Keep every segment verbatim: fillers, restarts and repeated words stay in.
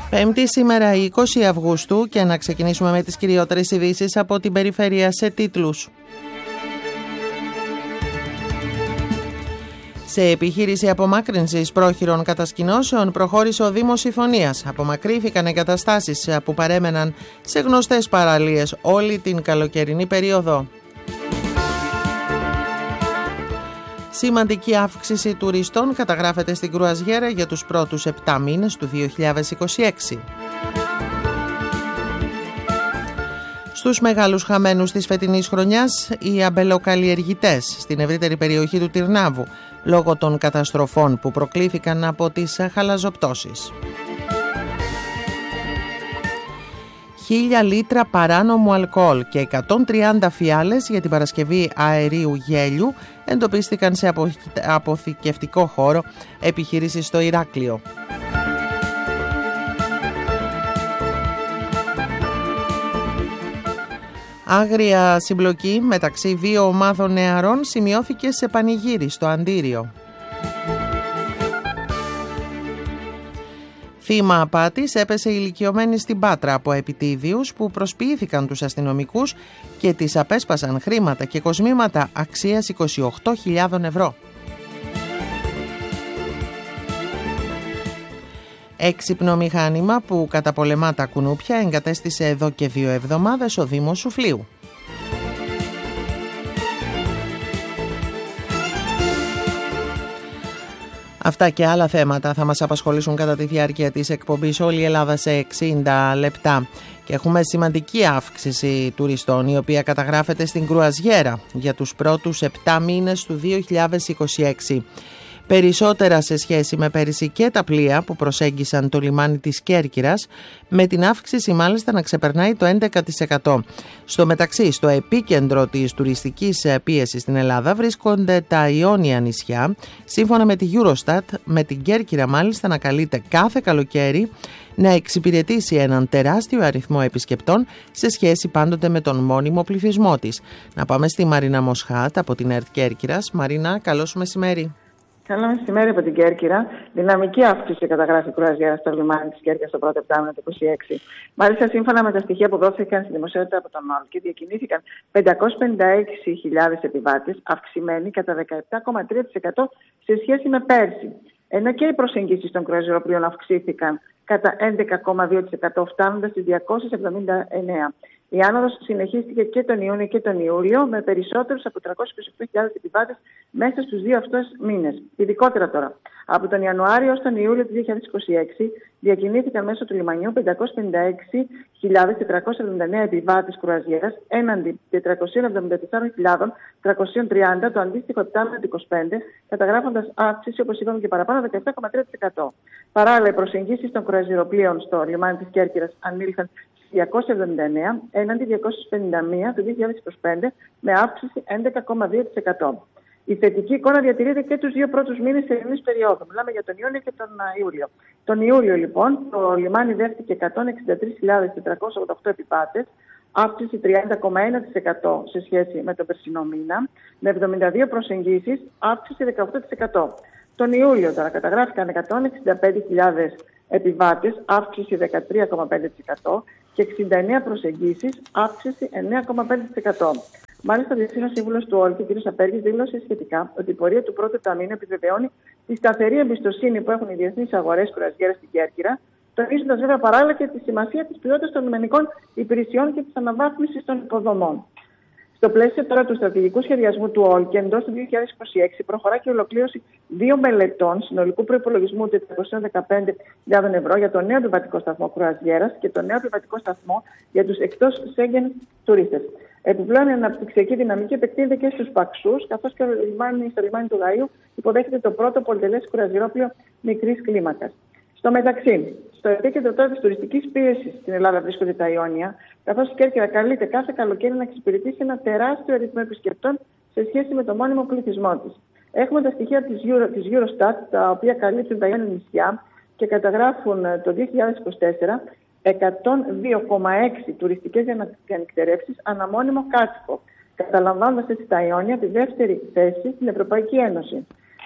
Πέμπτη σήμερα είκοσι Αυγούστου και να ξεκινήσουμε με τις κυριότερες ειδήσεις από την περιφέρεια σε τίτλους. Σε επιχείρηση απομάκρυνσης πρόχειρων κατασκηνώσεων προχώρησε ο Δήμος Συμφωνίας. Απομακρύθηκαν εγκαταστάσεις που παρέμεναν σε γνωστές παραλίες όλη την καλοκαιρινή περίοδο. Σημαντική αύξηση τουριστών καταγράφεται στην Κρουαζιέρα για τους πρώτους επτά μήνες του δύο χιλιάδες είκοσι έξι. Στους μεγάλους χαμένους της φετινής χρονιάς, οι αμπελοκαλλιεργητές στην ευρύτερη περιοχή του Τυρνάβου, λόγω των καταστροφών που προκλήθηκαν από τις χαλαζοπτώσεις. Χίλια λίτρα παράνομου αλκοόλ και εκατόν τριάντα φιάλες για την παρασκευή αερίου γέλιου εντοπίστηκαν σε αποθηκευτικό χώρο επιχείρησης στο Ηράκλειο. Άγρια συμπλοκή μεταξύ δύο ομάδων νεαρών σημειώθηκε σε πανηγύρι στο Αντίριο. Θύμα απάτης έπεσε ηλικιωμένη στην Πάτρα από επιτίδιους που προσποιήθηκαν τους αστυνομικούς και της απέσπασαν χρήματα και κοσμήματα αξίας είκοσι οκτώ χιλιάδες ευρώ. Έξυπνο μηχάνημα που καταπολεμά τα κουνούπια εγκατέστησε εδώ και δύο εβδομάδες ο Δήμος Σουφλίου. Αυτά και άλλα θέματα θα μας απασχολήσουν κατά τη διάρκεια της εκπομπής Όλη η Ελλάδα σε εξήντα λεπτά. Και έχουμε σημαντική αύξηση τουριστών, η οποία καταγράφεται στην Κρουαζιέρα για τους πρώτους επτά μήνες του δύο χιλιάδες είκοσι έξι. Περισσότερα σε σχέση με πέρυσι και τα πλοία που προσέγγισαν το λιμάνι της Κέρκυρας, με την αύξηση μάλιστα να ξεπερνάει το έντεκα τοις εκατό. Στο μεταξύ, στο επίκεντρο της τουριστικής πίεσης στην Ελλάδα βρίσκονται τα Ιόνια νησιά, σύμφωνα με τη Eurostat, με την Κέρκυρα μάλιστα να καλείται κάθε καλοκαίρι να εξυπηρετήσει έναν τεράστιο αριθμό επισκεπτών σε σχέση πάντοτε με τον μόνιμο πληθυσμό της. Να πάμε στη Μαρίνα Μοσχάτ από την ΕΡΤ Κέρκυρας. Μαρίνα, καλώς μεσημέρι. Καλό μεσημέρι από την Κέρκυρα. Δυναμική αύξηση καταγράφει η Κρουαζιέρα στο λιμάνι της Κέρκυρας στο πρώτο επτάμηνο του είκοσι έξι. Μάλιστα, σύμφωνα με τα στοιχεία που δόθηκαν στη δημοσιότητα από τον ΟΛΚΙ, διακινήθηκαν πεντακόσιες πενήντα έξι χιλιάδες επιβάτες, αυξημένοι κατά δεκαεπτά κόμμα τρία τοις εκατό σε σχέση με πέρσι. Ενώ και οι προσεγγίσεις των κρουαζιεροπλοίων αυξήθηκαν κατά έντεκα κόμμα δύο τοις εκατό, φτάνοντας στις διακόσιες εβδομήντα εννέα. Η άνοδος συνεχίστηκε και τον Ιούνιο και τον Ιούλιο, με περισσότερους από τριακόσιες είκοσι οκτώ χιλιάδες επιβάτες μέσα στους δύο αυτούς μήνες. Ειδικότερα τώρα, από τον Ιανουάριο ως τον Ιούλιο του δύο χιλιάδες είκοσι έξι διακινήθηκαν μέσω του λιμανιού πεντακόσιες πενήντα έξι χιλιάδες τετρακόσιες εβδομήντα εννέα επιβάτες κρουαζιέρας, έναντι τετρακόσιες εβδομήντα τέσσερις χιλιάδες τριακόσιες τριάντα το αντίστοιχο επτάμηνο του είκοσι πέντε, καταγράφοντας αύξηση, όπως είπαμε και παραπάνω, δεκαεπτά κόμμα τρία τοις εκατό. Παράλληλα, οι προσεγγίσεις των κρουαζιεροπλοίων στο λιμάνι της Κέρκυρας ανήλθαν διακόσιες εβδομήντα εννέα έναντι διακόσιες πενήντα μία το δύο χιλιάδες είκοσι πέντε, με αύξηση έντεκα κόμμα δύο τοις εκατό. Η θετική εικόνα διατηρείται και τους δύο πρώτους μήνες της ερηνής περίοδου. Μιλάμε για τον Ιούνιο και τον Ιούλιο. Τον Ιούλιο, λοιπόν, το λιμάνι δέχτηκε εκατόν εξήντα τρεις χιλιάδες τετρακόσιες ογδόντα οκτώ επιβάτες, αύξηση τριάντα κόμμα ένα τοις εκατό σε σχέση με τον περσινό μήνα, με εβδομήντα δύο προσεγγίσεις, αύξηση δεκαοκτώ τοις εκατό. Τον Ιούλιο τώρα καταγράφηκαν εκατόν εξήντα πέντε χιλιάδες επιβάτες, αύξηση δεκατρία κόμμα πέντε τοις εκατό και εξήντα εννέα προσεγγίσεις, αύξηση εννέα κόμμα πέντε τοις εκατό. Μάλιστα, ο Διευθύνων Σύμβουλος του ΟΛΚΙ, κ. Απέργης, δήλωσε σχετικά ότι η πορεία του πρώτου ταμείου επιβεβαιώνει τη σταθερή εμπιστοσύνη που έχουν οι διεθνείς αγορές κρουαζιέρας στην Κέρκυρα, τονίζοντας βέβαια παράλληλα και τη σημασία της ποιότητας των λιμενικών υπηρεσιών και της αναβάθμισης των υποδομών. Στο πλαίσιο τώρα του στρατηγικού σχεδιασμού του ΟΛΚΙ, εντός του δύο χιλιάδες είκοσι έξι προχωρά και η ολοκλήρωση δύο μελετών συνολικού προϋπολογισμού τετρακόσιες δεκαπέντε χιλιάδες ευρώ για το νέο επιβατικό σταθμό κρουαζιέρας και το νέο επιβατικό σταθμό για τους εκτός Σέγγεν τουρίστες. Επιπλέον, η αναπτυξιακή δυναμική επεκτείνεται και στους Παξούς, καθώς και λιμάνι, στο λιμάνι του Γαΐου υποδέχεται το πρώτο πολυτελές κρουαζιερόπλοιο μικρής κλίμακας. Στο μεταξύ, στο επίκεντρο τώρα της τουριστικής πίεσης στην Ελλάδα βρίσκονται τα Ιόνια, καθώς η Κέρκυρα καλείται κάθε καλοκαίρι να εξυπηρετήσει ένα τεράστιο αριθμό επισκεπτών σε σχέση με το μόνιμο πληθυσμό της. Έχουμε τα στοιχεία της, Euro, της Eurostat, τα οποία καλύπτουν τα Ιόνια νησιά και καταγράφουν το δύο χιλιάδες είκοσι τέσσερα εκατόν δύο κόμμα έξι τουριστικές διανυκτερεύσεις αναμόνιμο κάτοικο, καταλαμβάνοντας έτσι τα Ιόνια τη δεύτερη θέση στην Ευρωπαϊκή Ένωση.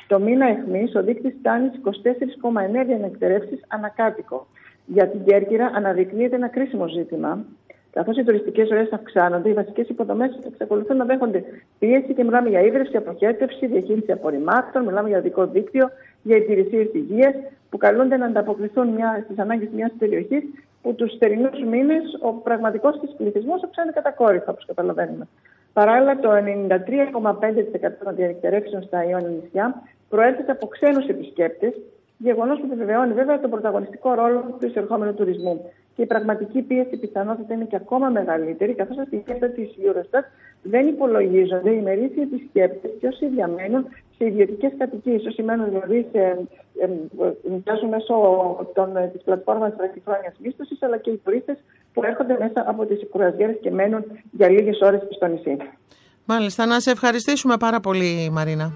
Στο μήνα αιχμής ο δείκτης φτάνει στις είκοσι τέσσερα κόμμα εννέα διανεκτερεύσεις ανακάτοικο. Για την Κέρκυρα αναδεικνύεται ένα κρίσιμο ζήτημα. Καθώς οι τουριστικές ροές αυξάνονται, οι βασικές υποδομές εξακολουθούν να δέχονται πίεση και μιλάμε για ίδρυυση, αποχέτευση, διαχείριση απορριμμάτων, μιλάμε για οδικό δίκτυο, για υπηρεσίες υγείας που καλούνται να ανταποκριθούν στις ανάγκες μιας περιοχής που τους θερινούς μήνες ο πραγματικός της πληθυσμός αυξάνεται κατακόρυφα, όπως καταλαβαίνουμε. Παράλληλα, το ενενήντα τρία κόμμα πέντε τοις εκατό των διανυκτερεύσεων στα Ιόνια νησιά προέρχεται από ξένους επισκέπτες, γεγονός που επιβεβαιώνει βέβαια τον πρωταγωνιστικό ρόλο του εισερχόμενου τουρισμού. Και η πραγματική πίεση πιθανότητα είναι και ακόμα μεγαλύτερη, καθώς τα στοιχεία της Eurostat δεν υπολογίζονται οι ημερήσιοι επισκέπτες και όσοι διαμένουν σε ιδιωτικές κατοικίες, όσοι μένουν δηλαδή σε, νοικιάζουν μέσω της πλατφόρμας βραχυχρόνιας μίσθωσης, αλλά και οι τουρίστες που έρχονται μέσα από τις κρουαζιέρες και μένουν για λίγες ώρες στο νησί. Μάλιστα, να σε ευχαριστήσουμε πάρα πολύ, Μαρίνα.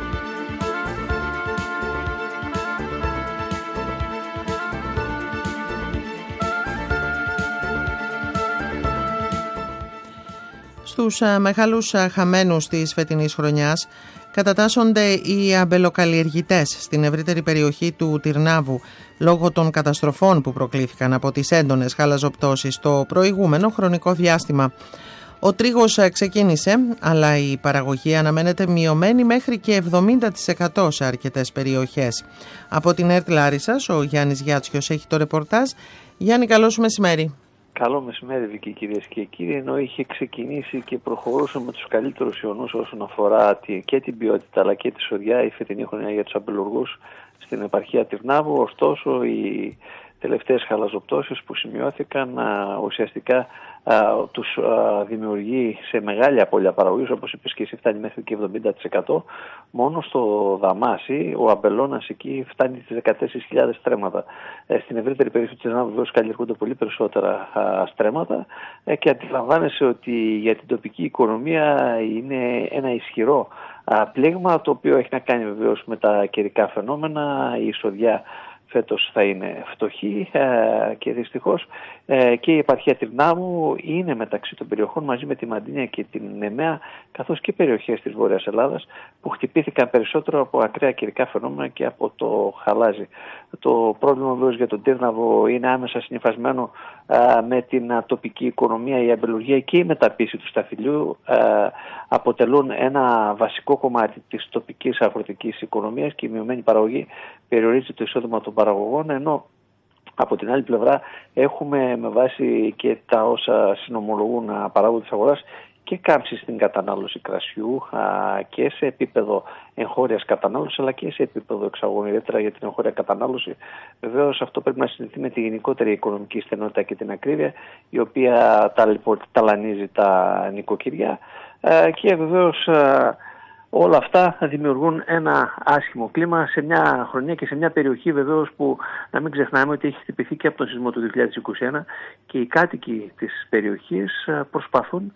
Στους μεγάλους χαμένους της φετινής χρονιάς κατατάσσονται οι αμπελοκαλλιεργητές στην ευρύτερη περιοχή του Τυρνάβου λόγω των καταστροφών που προκλήθηκαν από τις έντονες χαλαζοπτώσεις το προηγούμενο χρονικό διάστημα. Ο τρίγος ξεκίνησε, αλλά η παραγωγή αναμένεται μειωμένη μέχρι και εβδομήντα τοις εκατό σε αρκετές περιοχές. Από την ΕΡΤ Λάρισσας, ο Γιάννης Γιάτσιος έχει το ρεπορτάζ. Γιάννη, καλό σου μεσημέρι. Καλό μεσημέρι, Βίκη, κυρίες και κύριοι. Ενώ είχε ξεκινήσει και προχωρούσε με τους καλύτερους ιονούς όσον αφορά και την ποιότητα αλλά και τη σωριά η φετινή χρονιά για τους αμπελουργούς στην επαρχία Τυρνάβου, ωστόσο οι τελευταίες χαλαζοπτώσεις που σημειώθηκαν α, ουσιαστικά α, τους α, δημιουργεί σε μεγάλη απώλεια παραγωγής, όπως είπες και εσύ, φτάνει μέχρι και εβδομήντα τοις εκατό. Μόνο στο Δαμάσι ο αμπελώνας εκεί φτάνει τις δεκατέσσερις χιλιάδες στρέμματα. Ε, στην ευρύτερη περιοχή της Τυρνάβου βεβαίως καλλιεργούνται πολύ περισσότερα α, στρέμματα ε, και αντιλαμβάνεσαι ότι για την τοπική οικονομία είναι ένα ισχυρό α, πλήγμα, το οποίο έχει να κάνει βεβαίως με τα καιρικά φαινόμενα, η εισοδιά φέτος θα είναι φτωχή ε, και δυστυχώς ε, και η επαρχία Τυρνάβου είναι μεταξύ των περιοχών μαζί με τη Μαντίνια και την Νεμαία, καθώς και περιοχές της Βόρειας Ελλάδας που χτυπήθηκαν περισσότερο από ακραία καιρικά φαινόμενα και από το χαλάζι. Το πρόβλημα βέβαια για τον Τύρναβο είναι άμεσα συνυφασμένο ε, με την α, τοπική οικονομία. Η αμπελουργία και η μεταποίηση του σταφυλιού ε, αποτελούν ένα βασικό κομμάτι της τοπικής αγροτικής οικονομίας και η μειωμένη παραγωγή περιορίζει το εισόδημα των παραγωγών, ενώ από την άλλη πλευρά έχουμε με βάση και τα όσα συνομολογούν παράγοντες της αγοράς και κάμψη στην κατανάλωση κρασιού α, και σε επίπεδο εγχώριας κατανάλωσης αλλά και σε επίπεδο εξαγωγών, ιδιαίτερα για την εγχώρια κατανάλωση. Βεβαίως αυτό πρέπει να συνδεθεί με τη γενικότερη οικονομική στενότητα και την ακρίβεια, η οποία ταλανίζει τα νοικοκυριά α, και βεβαίως α, όλα αυτά δημιουργούν ένα άσχημο κλίμα σε μια χρονιά και σε μια περιοχή βεβαίως που να μην ξεχνάμε ότι έχει χτυπηθεί και από τον σεισμό του δύο χιλιάδες είκοσι ένα και οι κάτοικοι της περιοχής προσπαθούν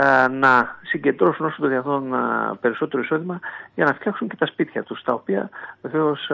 να συγκεντρώσουν όσο το δυνατόν περισσότερο εισόδημα για να φτιάξουν και τα σπίτια τους, τα οποία βεβαίως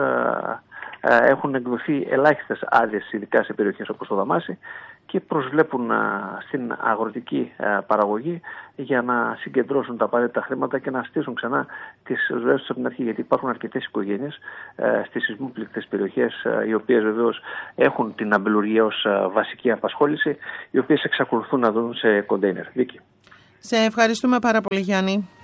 έχουν εκδοθεί ελάχιστες άδειες, ειδικά σε περιοχές όπως το Δαμάσι, και προσβλέπουν α, στην αγροτική α, παραγωγή για να συγκεντρώσουν τα απαραίτητα χρήματα και να στήσουν ξανά τις ζωές τους από την αρχή, γιατί υπάρχουν αρκετές οικογένειες α, στις σεισμόπληκτες περιοχές α, οι οποίες βεβαίως έχουν την αμπελουργία ως α, βασική απασχόληση, οι οποίες εξακολουθούν να δουν σε κοντέινερ. Βίκη. Σε ευχαριστούμε πάρα πολύ, Γιάννη.